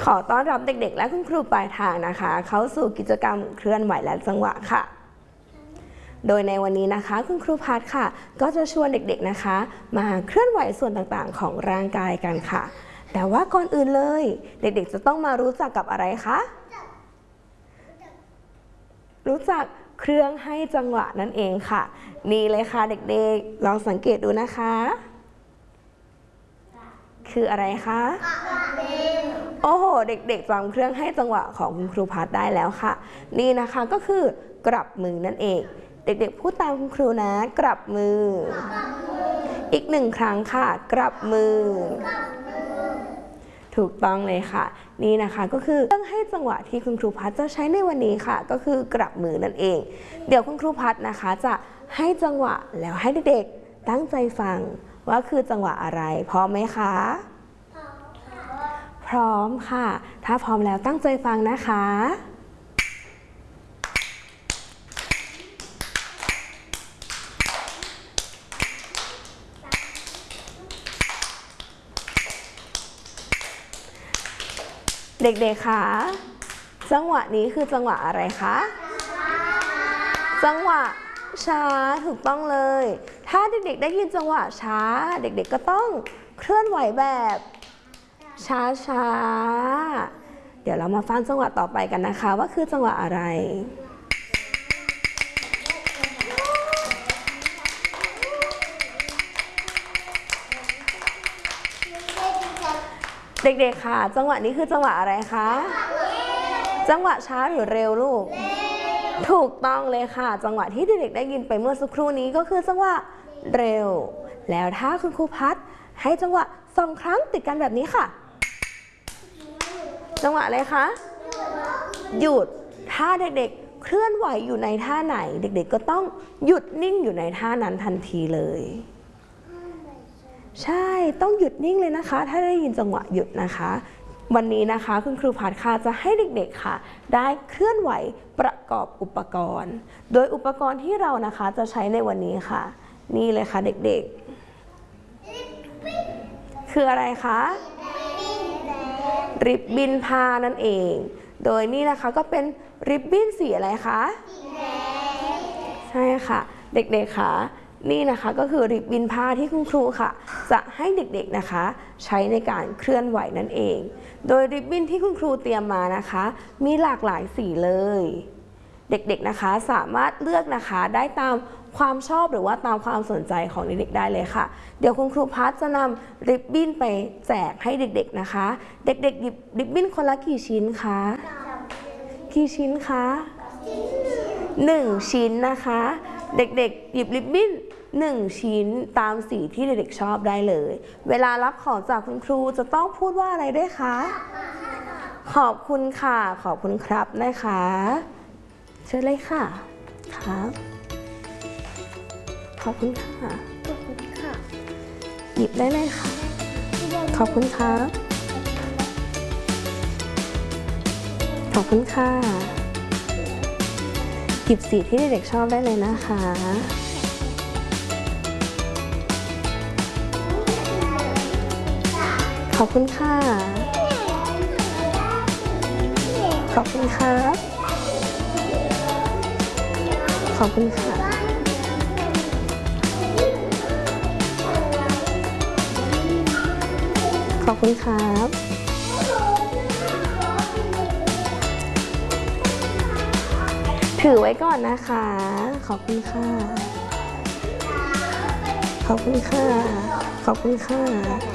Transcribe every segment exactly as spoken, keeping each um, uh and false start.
ขอต้อนรับเด็กๆและคุณครูปลายทางนะคะเข้าสู่กิจกรรมเคลื่อนไหวและจังหวะค่ะโดยในวันนี้นะคะคุณครูพัฒน์ค่ะก็จะชวนเด็กๆนะคะมาเคลื่อนไหวส่วนต่างๆของร่างกายกันค่ะแต่ว่าก่อนอื่นเลยเด็กๆจะต้องมารู้จักกับอะไรคะรู้จักเครื่องให้จังหวะนั่นเองค่ะนี่เลยค่ะเด็กๆลองสังเกตดูนะคะคืออะไรคะโอ้โหเด็กๆจำเครื่องให้จังหวะของคุณครูพัฒน์ได้แล้วค่ะนี่นะคะก็คือกลับมือนั่นเองเด็กๆพูดตามคุณครูนะกลับมืออีกหนึ่งครั้งค่ะกลับมือถูกต้องเลยค่ะนี่นะคะก็คือเครื่องให้จังหวะที่คุณครูพัฒน์จะใช้ในวันนี้ค่ะก็คือกลับมือนั่นเองเดี๋ยวคุณครูพัฒน์นะคะจะให้จังหวะแล้วให้เด็กๆตั้งใจฟังว่าคือจังหวะอะไรพร้อมไหมคะพร้อมค่ะถ้าพร้อมแล้วตั้งใจฟังนะคะเด็กๆค่ะจังหวะนี้คือจังหวะอะไรคะจังหวะช้าถูกต้องเลยถ้าเด็กๆได้ยินจังหวะช้าเด็กๆก็ต้องเคลื่อนไหวแบบช้าๆเดี๋ยวเรามาฟังจังหวะต่อไปกันนะคะว่าคือจังหวะอะไรเด็กๆค่ะจังหวะนี้คือจังหวะอะไรคะจังหวะช้าหรือเร็วลูกถูกต้องเลยค่ะจังหวะที่เด็กๆได้ยินไปเมื่อสักครู่นี้ก็คือจังหวะเร็วแล้วถ้าคุณครูพัฒน์ให้จังหวะสองครั้งติดกันแบบนี้ค่ะจังหวะอะไรคะหยุดถ้าเด็กๆเคลื่อนไหวอยู่ในท่าไหนเด็กๆก็ต้องหยุดนิ่งอยู่ในท่านั้นทันทีเลยใช่ต้องหยุดนิ่งเลยนะคะถ้าได้ยินจังหวะหยุดนะคะวันนี้นะคะคุณครูพัฒน์ค่ะจะให้เด็กๆค่ะได้เคลื่อนไหวประกอบอุปกรณ์โดยอุปกรณ์ที่เรานะคะจะใช้ในวันนี้ค่ะนี่เลยค่ะเด็กๆคืออะไรคะริบบิ้นผ้านั่นเองโดยนี่นะคะก็เป็นริบบิ้นสีอะไรคะใช่ค่ะเด็กๆค่ะนี่นะคะก็คือริบบิ้นผ้าที่คุณครูค่ะจะให้เด็กๆนะคะใช้ในการเคลื่อนไหวนั่นเองโดยริบบิ้นที่คุณครูเตรียมมานะคะมีหลากหลายสีเลยเด็กๆนะคะสามารถเลือกนะคะได้ตามความชอบหรือว่าตามความสนใจของเด็กๆได้เลยค่ะเดี๋ยวคุณครูพัฒน์จะนำริบบิ้นไปแจกให้เด็กๆนะคะเด็กๆหยิบริบบิ้นคนละกี่ชิ้นคะกี่ชิ้นคะหนึ่งชิ้นนะคะเด็กๆหยิบริบบิ้นหนึ่งชิ้นตามสีที่เด็กๆชอบได้เลยเวลารับของจากคุณครูจะต้องพูดว่าอะไรด้วยคะขอบคุณค่ะขอบคุณครับนะคะเชิญเลยค่ะครับขอบคุณค่ะขอบคุณค่ะหยิบได้เลยค่ะขอบคุณครับขอบคุณค่ะหยิบสีที่เด็กๆชอบได้เลยนะคะขอบคุณค่ะขอบคุณครับขอบคุณค่ะขอบคุณครับถือไว้ก่อนนะคะขอบคุณค่ะขอบคุณค่ะขอบคุณค่ะ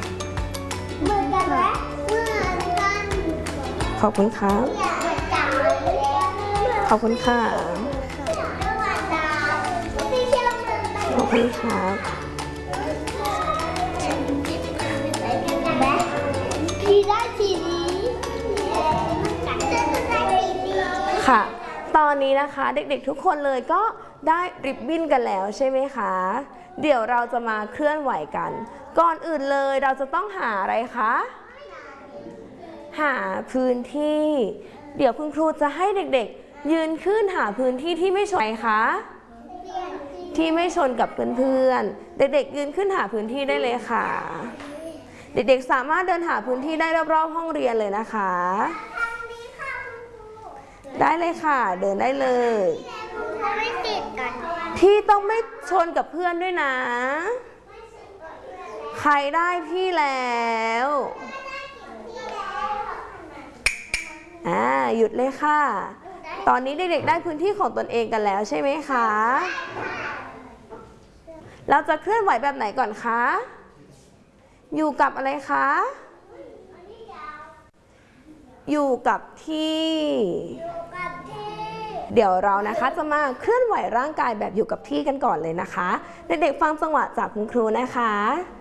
ขอบคุณครับขอบคุณค่ะขอบคุณครับค่ะตอนนี้นะคะเด็กๆทุกคนเลยก็ได้ริบบิ้นกันแล้วใช่ไหมคะเดี๋ยวเราจะมาเคลื่อนไหวกันก่อนอื่นเลยเราจะต้องหาอะไรคะหาพื้นที่เดี๋ยวคุณครูจะให้เด็กๆยืนขึ้นหาพื้นที่ที่ไม่ชนคะที่ไม่ชนกับเพื่อนๆเด็กๆยืนขึ้นหาพื้นที่ได้เลยค่ะเด็กๆสามารถเดินหาพื้นที่ได้รอบๆห้องเรียนเลยนะคะ ได้เลยค่ะ เดินได้เลยที่ต้องไม่ชนกับเพื่อนด้วยนะ ใครได้ที่แล้วอ่าหยุดเลยค่ะ ตอนนี้เด็กๆได้พื้นที่ของตนเองกันแล้วใช่ไหมคะ เราจะเคลื่อนไหวแบบไหนก่อนคะ อยู่กับอะไรคะ อยู่กับที่ เดี๋ยวเรานะคะจะมาเคลื่อนไหวร่างกายแบบอยู่กับที่กันก่อนเลยนะคะ เด็กๆฟังจังหวะจากคุณครูนะคะ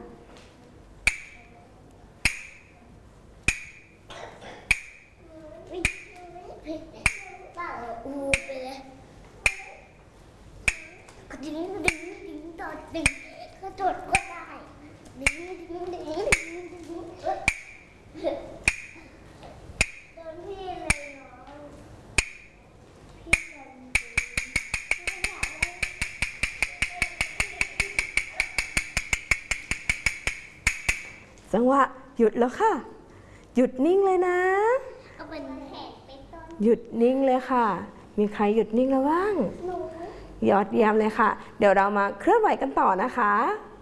ดึงดึงดึงต่อดึงกระโดดก็ได้ดึงดึงดึงดึงดึงโดนพี่เลยน้องพี่กันจังหวะหยุดแล้วค่ะ หยุดนิ่งเลยนะเอาเป็นแขกเป็นต้นหยุดนิ่งเลยค่ะ มีใครหยุดนิ่งแล้วบ้างหนูยอดเยี่ยมเลยค่ะ เดี๋ยวเรามาเคลื่อนไหวกันต่อนะคะห